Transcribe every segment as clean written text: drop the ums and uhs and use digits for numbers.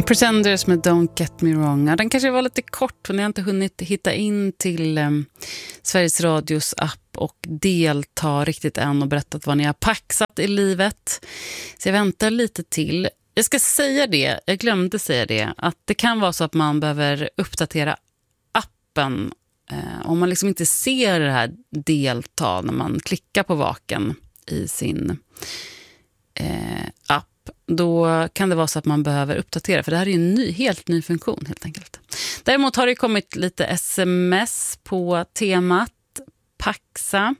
Pretenders med Don't Get Me Wrong. Ja, den kanske var lite kort och ni har inte hunnit hitta in till Sveriges Radios app och delta riktigt än och berättat vad ni har paxat i livet. Så jag väntar lite till. Jag ska säga det, jag glömde säga det, att det kan vara så att man behöver uppdatera appen om man liksom inte ser det här delta när man klickar på vaken i sin app. Då kan det vara så att man behöver uppdatera, för det här är ju en helt ny funktion helt enkelt. Däremot har det kommit lite sms på temat paxa.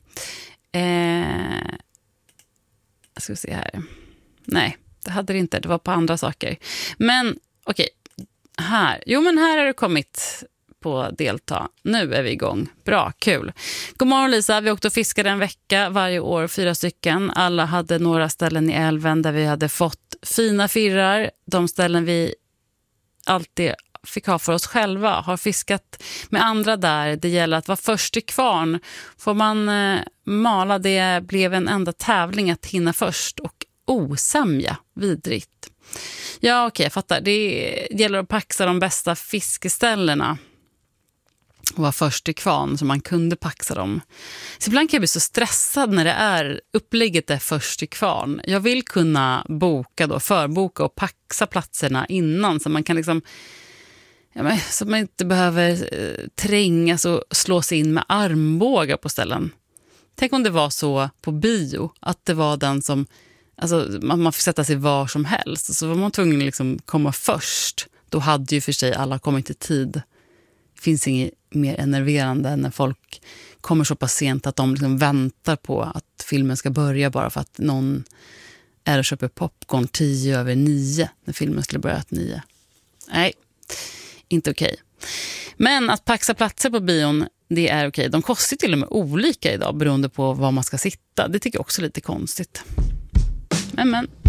Jag ska se här. Nej, det hade det inte. Det var på andra saker. Men okej, här. Jo, men här har det kommit på delta. Nu är vi igång. Bra, kul. God morgon Lisa, vi åkte och fiskade en vecka varje år, 4 stycken. Alla hade några ställen i älven där vi hade fått fina firrar. De ställen vi alltid fick ha för oss själva har fiskat med andra där. Det gäller att vara först i kvarn. Får man mala, det blev en enda tävling att hinna först och osämja vidrigt. Ja, okej, jag fattar. Det gäller att paxa de bästa fiskeställena och vara först i kvarn så man kunde paxa dem. Så ibland kan jag bli så stressad när det är upplägget är först i kvarn. Jag vill kunna boka då, förboka och paxa platserna innan så man kan liksom, ja, men, så man inte behöver trängas och slå sig in med armbågar på ställen. Tänk om det var så på bio att det var den som, alltså man får sätta sig var som helst, så var man tvungen att liksom komma först. Då hade ju för sig alla kommit i tid. Det finns inget mer enerverande än när folk kommer så pass sent att de liksom väntar på att filmen ska börja bara för att någon är och köper popcorn 9:10 när filmen skulle börja 9. Nej, inte okej. Men att paxa platser på bion, det är okej. De kostar till och med olika idag beroende på var man ska sitta. Det tycker jag också är lite konstigt. Men.